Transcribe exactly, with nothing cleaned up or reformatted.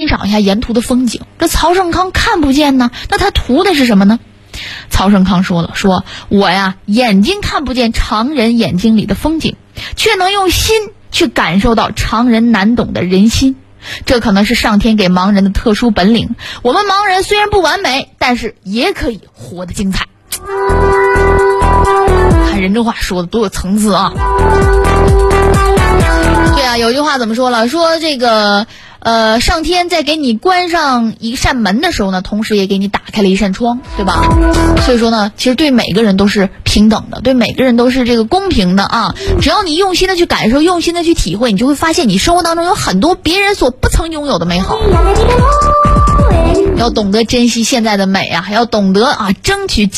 赏一下沿途的风景。这曹胜康看不见呢，那他图的是什么呢？曹胜康说了，说我呀眼睛看不见常人眼睛里的风景，却能用心去感受到常人难懂的人心。这可能是上天给盲人的特殊本领。我们盲人虽然不完美，但是也可以活得精彩。看人这话说的多有层次啊！对啊，有句话怎么说了？说这个呃，上天在给你关上一扇门的时候呢，同时也给你打开了一扇窗，对吧？所以说呢，其实对每个人都是平等的，对每个人都是这个公平的啊！只要你用心的去感受，用心的去体会，你就会发现你生活当中有很多别人所不曾拥有的美好。要懂得珍惜现在的美啊，要懂得啊，争取